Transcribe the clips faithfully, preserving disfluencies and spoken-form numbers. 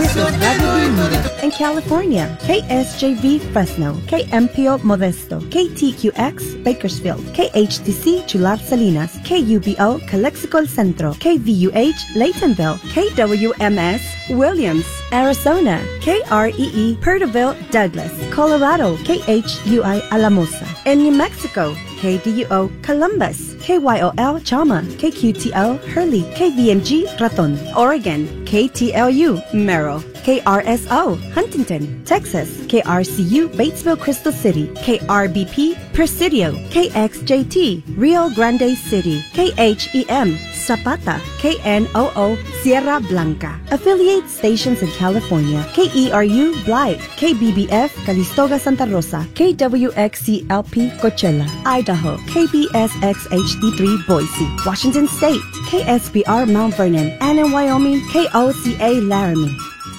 es Radio Bienvenida. En California, K S J V Fresno, K M P O Modesto, K T Q X Bakersfield, K H T C Chular Salinas, K U B O Calexico El Centro, K V U H Laytonville, K W M S Williams, Arizona, K R E E Perterville Douglas, Colorado, K H U I Alamosa. En New Mexico, K D U O Columbus, K Y O L Chama, K Q T L Hurley, K V M G Raton, Oregon, K T L U Merrill, K R S O Huntington, Texas, K R C U Batesville Crystal City, K R B P Presidio, K X J T Rio Grande City, K H E M Zapata, K N O O Sierra Blanca. Affiliate stations in California, K E R U Blythe, K B B F Calistoga Santa Rosa, K W X C L P Coachella, Idaho, K B S X H D three Boise, Washington State, K S B R Mount Vernon, and in Wyoming, K O C A Laramie.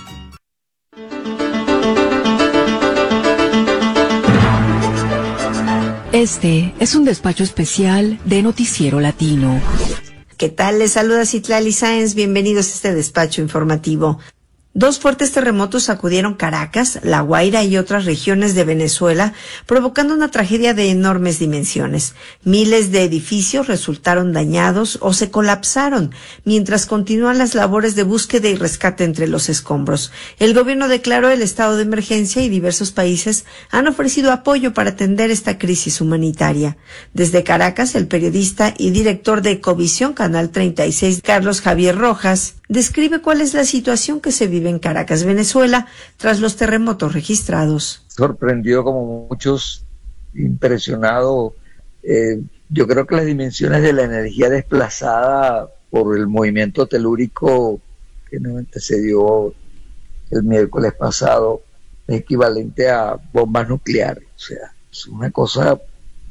Este es un despacho especial de Noticiero Latino. ¿Qué tal? Les saluda Citlali Sáenz. Bienvenidos a este despacho informativo. Dos fuertes terremotos sacudieron Caracas, La Guaira y otras regiones de Venezuela, provocando una tragedia de enormes dimensiones. Miles de edificios resultaron dañados o se colapsaron, mientras continúan las labores de búsqueda y rescate entre los escombros. El gobierno declaró el estado de emergencia y diversos países han ofrecido apoyo para atender esta crisis humanitaria. Desde Caracas, el periodista y director de Ecovisión, Canal treinta y seis, Carlos Javier Rojas, describe cuál es la situación que se vive en Caracas, Venezuela, tras los terremotos registrados. Sorprendió, como muchos, impresionado. Eh, yo creo que las dimensiones de la energía desplazada por el movimiento telúrico que nos antecedió el miércoles pasado es equivalente a bombas nucleares. O sea, es una cosa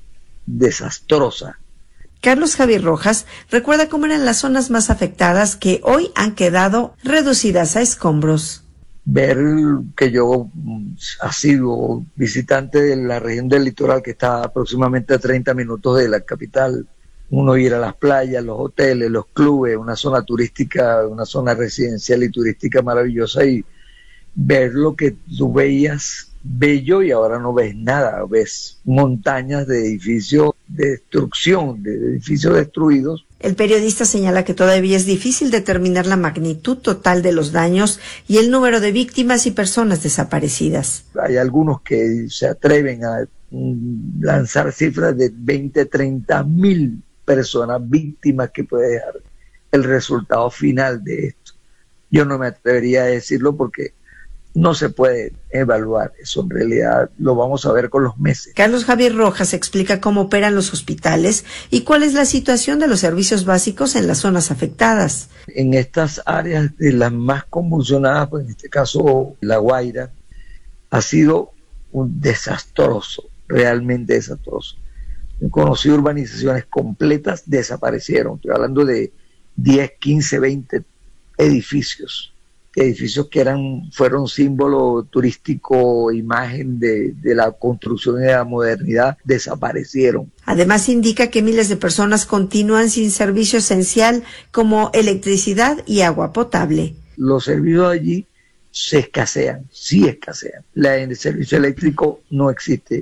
desastrosa. Carlos Javier Rojas recuerda cómo eran las zonas más afectadas que hoy han quedado reducidas a escombros. Ver que yo, asiduo visitante de la región del litoral, que está aproximadamente a treinta minutos de la capital, uno ir a las playas, los hoteles, los clubes, una zona turística, una zona residencial y turística maravillosa, y ver lo que tú veías bello y ahora no ves nada, ves montañas de edificios de destrucción, de edificios destruidos. El periodista señala que todavía es difícil determinar la magnitud total de los daños y el número de víctimas y personas desaparecidas. Hay algunos que se atreven a mm, lanzar cifras de veinte, treinta mil personas víctimas que puede dejar el resultado final de esto. Yo no me atrevería a decirlo porque no se puede evaluar eso, en realidad lo vamos a ver con los meses. Carlos Javier Rojas explica cómo operan los hospitales y cuál es la situación de los servicios básicos en las zonas afectadas. En estas áreas de las más convulsionadas, pues en este caso La Guaira, ha sido un desastroso, realmente desastroso. He conocido urbanizaciones completas, desaparecieron. Estoy hablando de diez, quince, veinte edificios. edificios que eran fueron símbolo turístico, imagen de, de la construcción y de la modernidad, desaparecieron. Además indica que miles de personas continúan sin servicio esencial como electricidad y agua potable. Los servicios allí se escasean, sí escasean. La, el servicio eléctrico no existe.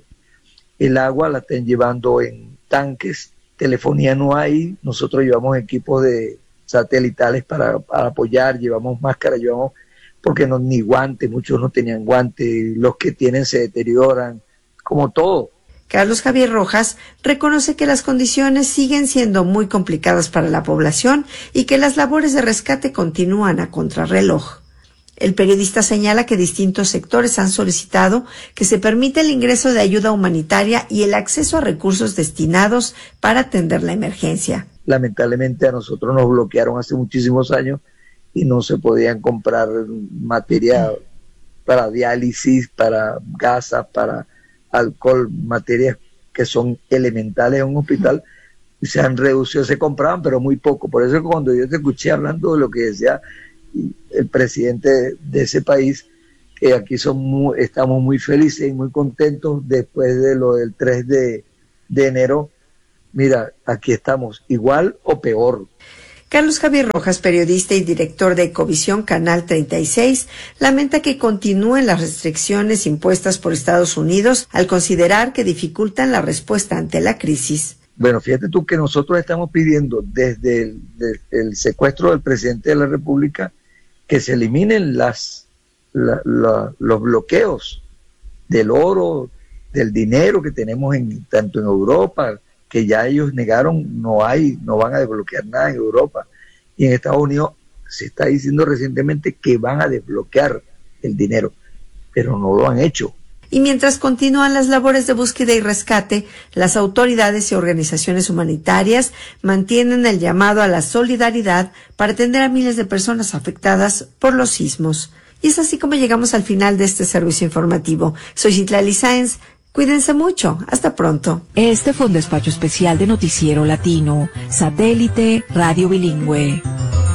El agua la están llevando en tanques, telefonía no hay, nosotros llevamos equipos de satelitales para, para apoyar, llevamos máscaras, llevamos, porque no, ni guantes, muchos no tenían guantes, los que tienen se deterioran, como todo. Carlos Javier Rojas reconoce que las condiciones siguen siendo muy complicadas para la población y que las labores de rescate continúan a contrarreloj. El periodista señala que distintos sectores han solicitado que se permita el ingreso de ayuda humanitaria y el acceso a recursos destinados para atender la emergencia. Lamentablemente a nosotros nos bloquearon hace muchísimos años y no se podían comprar materia para diálisis, para gasas, para alcohol, materias que son elementales en un hospital, y se han reducido, se compraban pero muy poco. Por eso cuando yo te escuché hablando de lo que decía el presidente de ese país, que aquí son muy, estamos muy felices y muy contentos después de lo del tres de enero, mira, aquí estamos igual o peor. Carlos Javier Rojas, periodista y director de Ecovisión Canal treinta y seis, lamenta que continúen las restricciones impuestas por Estados Unidos al considerar que dificultan la respuesta ante la crisis. Bueno, fíjate tú que nosotros estamos pidiendo desde el, desde el secuestro del presidente de la República que se eliminen las, la, la, los bloqueos del oro, del dinero que tenemos en, tanto en Europa, que ya ellos negaron, no hay, no van a desbloquear nada en Europa. Y en Estados Unidos se está diciendo recientemente que van a desbloquear el dinero, pero no lo han hecho. Y mientras continúan las labores de búsqueda y rescate, las autoridades y organizaciones humanitarias mantienen el llamado a la solidaridad para atender a miles de personas afectadas por los sismos. Y es así como llegamos al final de este servicio informativo. Soy Citlali Sáenz. Cuídense mucho. Hasta pronto. Este fue un despacho especial de Noticiero Latino, Satélite Radio Bilingüe.